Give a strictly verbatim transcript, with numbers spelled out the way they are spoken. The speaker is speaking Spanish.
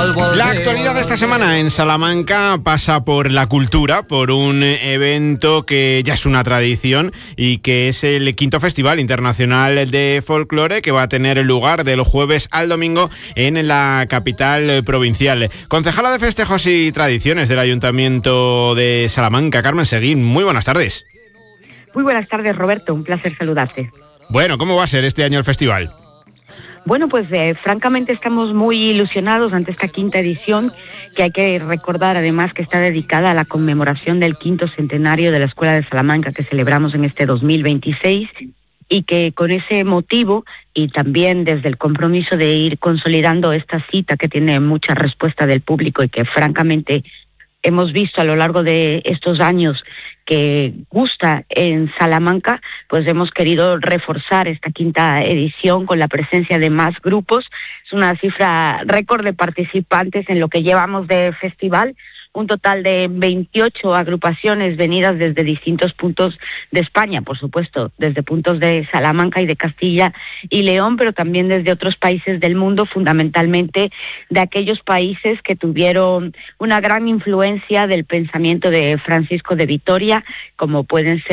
La actualidad de esta semana en Salamanca pasa por la cultura, por un evento que ya es una tradición y que es el quinto Festival Internacional de Folclore, que va a tener lugar del jueves al domingo en la capital provincial. Concejala de Festejos y Tradiciones del Ayuntamiento de Salamanca, Carmen Seguín, muy buenas tardes. Muy buenas tardes, Roberto, un placer saludarte. Bueno, ¿cómo va a ser este año el festival? Bueno, pues eh, francamente estamos muy ilusionados ante esta quinta edición, que hay que recordar además que está dedicada a la conmemoración del quinto centenario de la Escuela de Salamanca, que celebramos en este dos mil veintiséis, y que con ese motivo y también desde el compromiso de ir consolidando esta cita que tiene mucha respuesta del público y que francamente hemos visto a lo largo de estos años que gusta en Salamanca, pues hemos querido reforzar esta quinta edición con la presencia de más grupos. Es una cifra récord de participantes en lo que llevamos de festival, un total de veintiocho agrupaciones venidas desde distintos puntos de España, por supuesto, desde puntos de Salamanca y de Castilla y León, pero también desde otros países del mundo, fundamentalmente de aquellos países que tuvieron una gran influencia del pensamiento de Francisco de Vitoria, como pueden ser